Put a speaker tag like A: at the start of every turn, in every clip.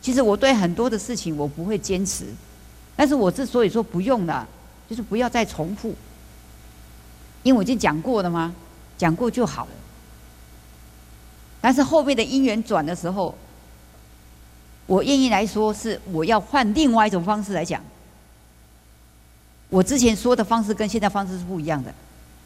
A: 其实我对很多的事情我不会坚持，但是我之所以说不用了，就是不要再重复，因为我已经讲过了吗？讲过就好了。但是后面的因缘转的时候，我愿意来说是我要换另外一种方式来讲。我之前说的方式跟现在方式是不一样的。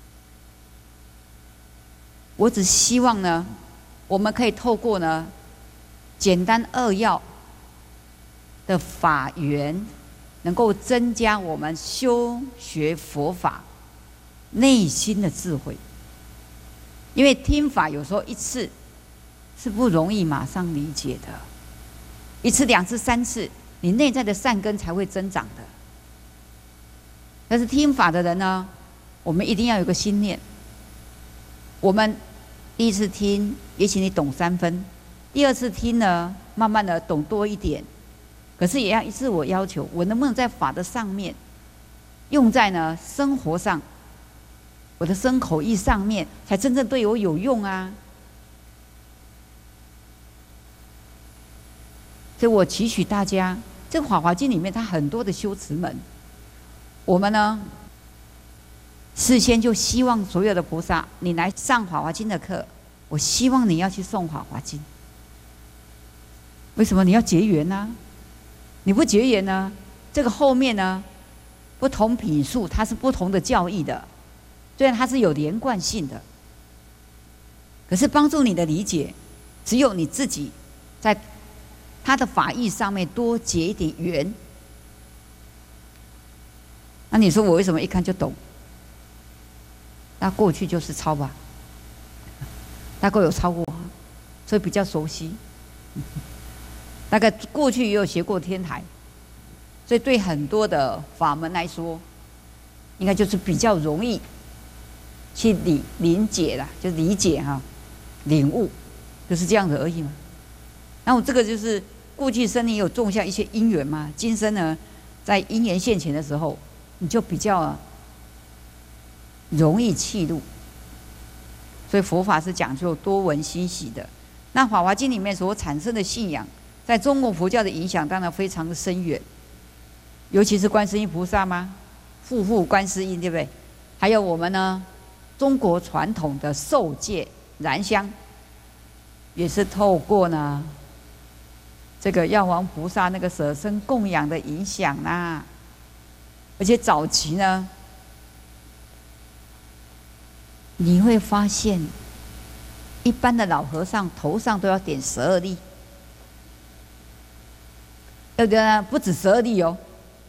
A: 我只希望呢，我们可以透过呢简单扼要的法源，能够增加我们修学佛法内心的智慧。因为听法有时候一次是不容易马上理解的，一次、两次、三次，你内在的善根才会增长的。但是听法的人呢，我们一定要有个心念。我们第一次听，也许你懂3分；第二次听呢，慢慢的懂多一点。可是也要自我要求，我能不能在法的上面，用在呢生活上，我的身口意上面，才真正对我有用啊。所以我期许大家，这个《法华经》里面它很多的修持门，我们呢事先就希望所有的菩萨，你来上《法华经》的课，我希望你要去诵《法华经》。为什么？你要结缘啊！你不结缘呢，这个后面呢，不同品数它是不同的教义的，虽然它是有连贯性的，可是帮助你的理解，只有你自己在他的法义上面多结一点缘。那你说我为什么一看就懂？那过去就是抄吧，大概有抄过，所以比较熟悉。大概过去也有学过天台，所以对很多的法门来说，应该就是比较容易去理解啦，就理解哈，领悟，就是这样子而已嘛。然后这个就是过去生你有种下一些因缘嘛，今生呢，在因缘现前的时候，你就比较容易契入。所以佛法是讲究多闻欣喜的。那《法华经》里面所产生的信仰，在中国佛教的影响当然非常的深远，尤其是观世音菩萨吗？护护观世音，对不对？还有我们呢，中国传统的受戒燃香，也是透过呢这个药王菩萨那个舍身供养的影响啦。而且早期呢，你会发现，一般的老和尚头上都要点12粒，有的呢不止12粒哦。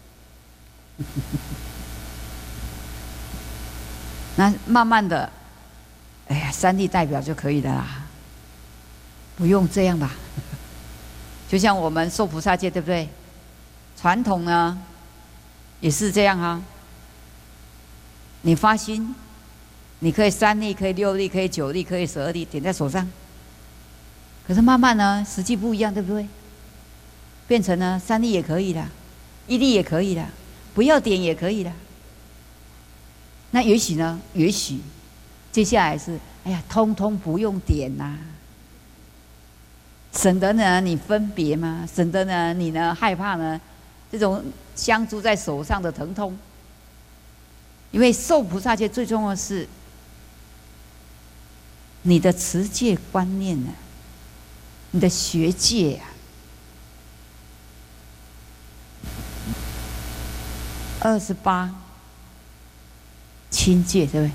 A: 那慢慢的，哎呀，3粒代表就可以的啦，不用这样吧。就像我们受菩萨戒，对不对？传统呢也是这样啊。你发心，你可以3粒，可以6粒，可以9粒，可以12粒，点在手上。可是慢慢呢，实际不一样，对不对？变成呢3粒也可以啦，1粒也可以啦，不要点也可以啦。那也许呢，也许接下来是，哎呀，通通不用点呐，省得呢你分别嘛，省得呢你呢害怕呢这种香珠在手上的疼痛。因为受菩萨戒最重要的是你的持戒观念啊，你的学戒啊。28亲戒，对不对？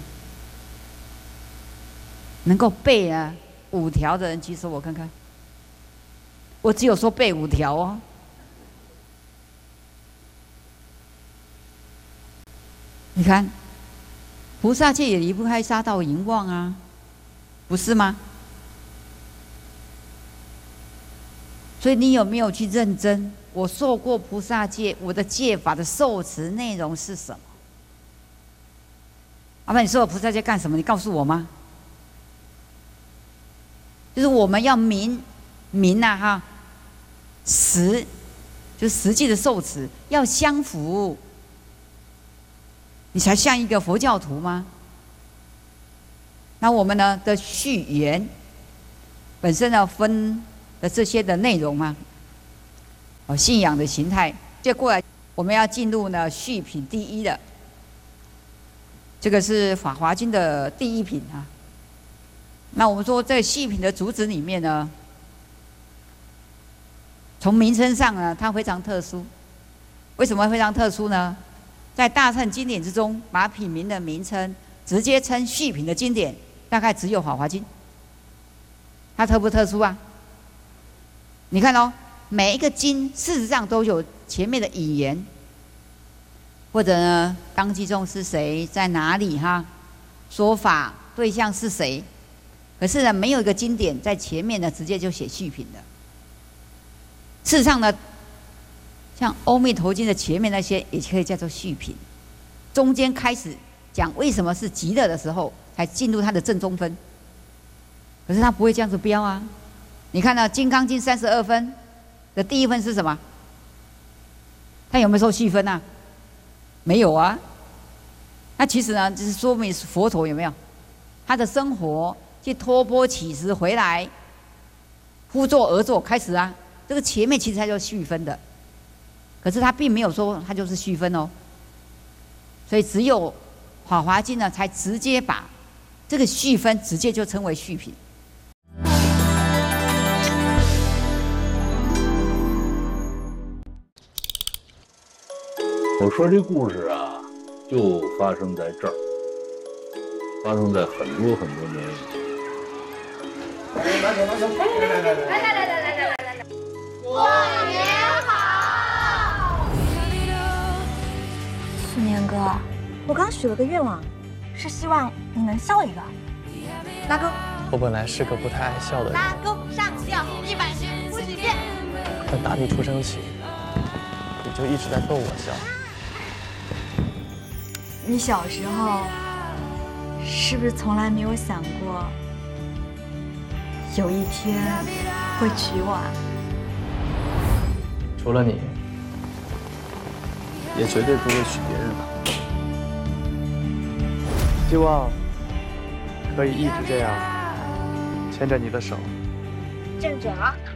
A: 能够背啊5条的人举手我看看。我只有说背5条哦。你看，菩萨戒也离不开杀盗淫妄啊，不是吗？所以你有没有去认真？我受过菩萨戒，我的戒法的受持内容是什么？阿爸，你受了菩萨戒干什么？你告诉我吗？就是我们要明啊哈，就是实际的受持要相符，你才像一个佛教徒吗？那我们呢的序言本身要分的这些的内容吗？ 信仰的形态。接过来我们要进入呢序品第一的，这个是《法华经》的第一品啊。那我们说在序品的主旨里面呢，从名称上呢，它非常特殊。为什么非常特殊呢？在大乘经典之中，把品名的名称直接称序品的经典，大概只有《法华经》。它特不特殊啊？你看哦，每一个经事实上都有前面的引言，或者呢，当机中是谁，在哪里哈，说法对象是谁。可是呢，没有一个经典在前面呢，直接就写序品的。事实上呢，像《阿弥陀经》的前面那些，也可以叫做序品。中间开始讲为什么是极乐的时候，才进入它的正中分。可是它不会这样子标啊！你看到《金刚经》32分的第一分是什么？它有没有受细分啊？没有啊。那其实呢，就是说明佛陀有没有他的生活去托钵乞食回来，呼作而作开始啊。这个前面其实它就续分的，可是他并没有说它就是续分哦。所以只有《法华经》呢，才直接把这个续分直接就称为序品。
B: 我说这故事啊，就发生在这儿，发生在很多很多年以前。
C: 来，过年好！
D: 去年哥，我刚许了个愿望，是希望你能笑一个。拉钩。
E: 我本来是个不太爱笑的人，
D: 拉钩上吊100遍，呼几遍。
E: 但打你出生起，你就一直在逗我笑。
D: 你小时候是不是从来没有想过，有一天会娶我啊？
E: 除了你，也绝对不会娶别人了。希望可以一直这样牵着你的手。
D: 站准了。